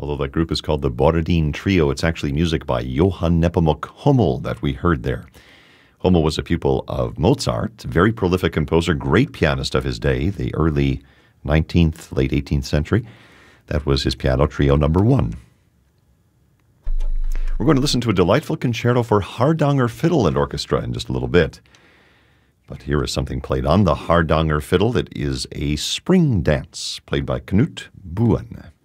Although that group is called the Borodin Trio, it's actually music by Johann Nepomuk Hummel that we heard there. Hummel was a pupil of Mozart, very prolific composer, great pianist of his day, the early 19th, late 18th century. That was his piano trio number 1. We're going to listen to a delightful concerto for Hardanger Fiddle and Orchestra in just a little bit. But here is something played on the Hardanger Fiddle that is a spring dance played by Knut Buen.